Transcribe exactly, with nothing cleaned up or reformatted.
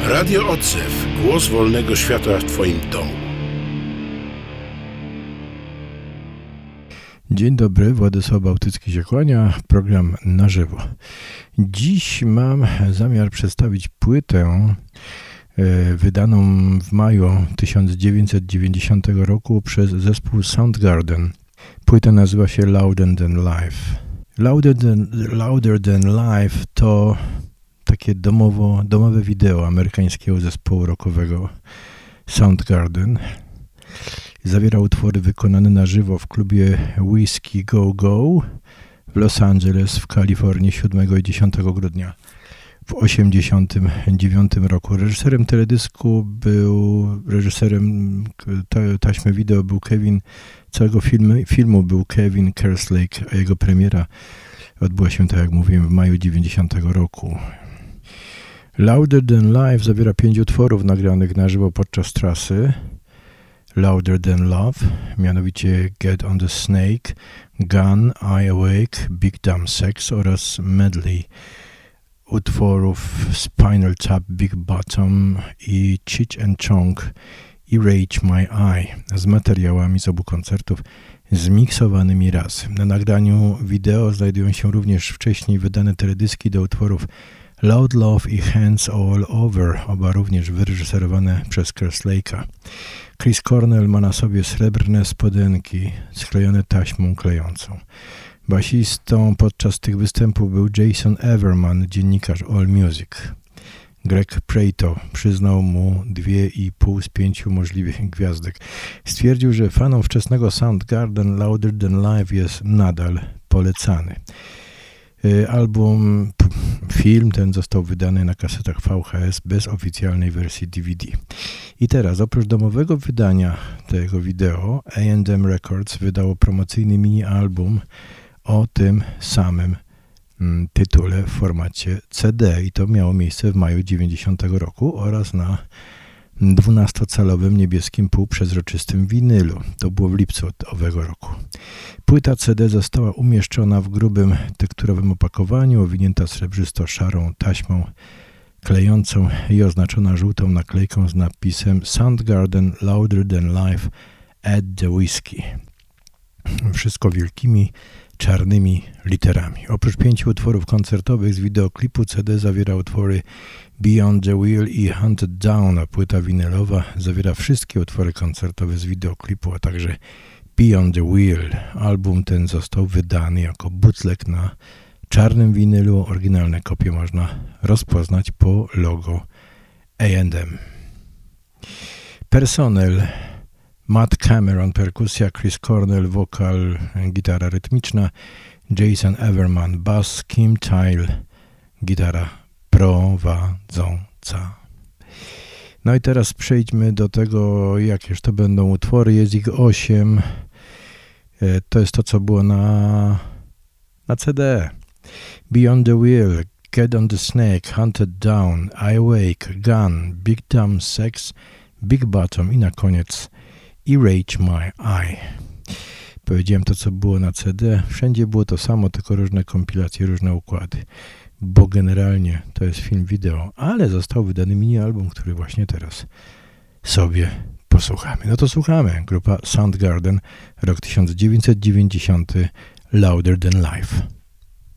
Radio Odzew. Głos wolnego świata w Twoim domu. Dzień dobry, Władysław Bałtycki się kłania, program na żywo. Dziś mam zamiar przedstawić płytę e, wydaną w maju tysiąc dziewięćset dziewięćdziesiątego roku przez zespół Soundgarden. Płyta nazywa się Louder Than Life. Louder Than, Louder Than Life to takie domowo, domowe wideo amerykańskiego zespołu rockowego Soundgarden. Zawiera utwory wykonane na żywo w klubie Whiskey Go Go w Los Angeles w Kalifornii siódmego i dziesiątego grudnia w osiemdziesiątym dziewiątym roku. Reżyserem teledysku był, reżyserem taśmy wideo był Kevin, całego filmu, filmu był Kevin Kerslake, a jego premiera odbyła się, tak jak mówiłem, w maju dziewięćdziesiątego roku. Louder Than Life zawiera pięć utworów nagranych na żywo podczas trasy. Louder Than Love, mianowicie Get on the Snake, Gun, I Awake, Big Dumb Sex oraz medley utworów Spinal Tap, Big Bottom i Cheech and Chong i Rage My Eye z materiałami z obu koncertów zmiksowanymi razem. Na nagraniu wideo znajdują się również wcześniej wydane teledyski do utworów Loud Love i Hands All Over, oba również wyreżyserowane przez Kerslake'a. Chris Cornell ma na sobie srebrne spodenki sklejone taśmą klejącą. Basistą podczas tych występów był Jason Everman, dziennikarz All Music. Greg Prato przyznał mu dwie i pół z pięciu możliwych gwiazdek. Stwierdził, że fanom wczesnego Soundgarden Louder Than Life jest nadal polecany. Album, film ten został wydany na kasetach V H S bez oficjalnej wersji D V D. I teraz, oprócz domowego wydania tego wideo, A and M Records wydało promocyjny mini-album o tym samym mm, tytule w formacie C D i to miało miejsce w maju dziewięćdziesiątego roku oraz na dwunastocalowym niebieskim półprzezroczystym winylu. To było w lipcu owego roku. Płyta C D została umieszczona w grubym tekturowym opakowaniu, owinięta srebrzysto-szarą taśmą klejącą i oznaczona żółtą naklejką z napisem Soundgarden Louder Than Life at the Whiskey. Wszystko wielkimi, czarnymi literami. Oprócz pięciu utworów koncertowych z wideoklipu C D zawiera utwory Beyond the Wheel i Hunted Down, a płyta winylowa zawiera wszystkie utwory koncertowe z wideoklipu, a także Beyond the Wheel. Album ten został wydany jako bootleg na czarnym winylu. Oryginalne kopie można rozpoznać po logo A and M. Personel: Matt Cameron, perkusja, Chris Cornell, wokal, gitara rytmiczna, Jason Everman, bass, Kim Tyle, gitara prowadząca. No i teraz przejdźmy do tego, jakież to będą utwory. Jest ich osiem. To jest to, co było na, na C D. Beyond the Wheel, Get on the Snake, Hunted Down, I Awake, Gun, Big Dumb Sex, Big Bottom i na koniec i Rage My Eye. Powiedziałem to, co było na C D. Wszędzie było to samo, tylko różne kompilacje, różne układy. Bo generalnie to jest film wideo, ale został wydany mini-album, który właśnie teraz sobie posłuchamy. No to słuchamy. Grupa Soundgarden, rok tysiąc dziewięćset dziewięćdziesiąty, Louder Than Life.